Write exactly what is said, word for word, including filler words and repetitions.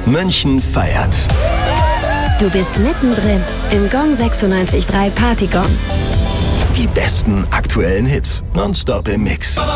München feiert. Du bist mittendrin im Gong sechsundneunzig Komma drei Party Gong. Die besten aktuellen Hits nonstop im Mix.